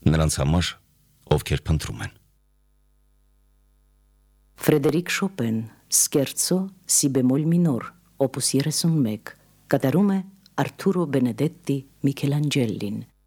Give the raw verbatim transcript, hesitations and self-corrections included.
նրանց համար, ովքեր փնտրում են։ Ֆրեդերիկ Շոպեն, Սկերցո սի բեմոլ մինոր, օպուս երեսունմեկ, կատարում է Արթուրո Բենեդետտի Միքելանջելին։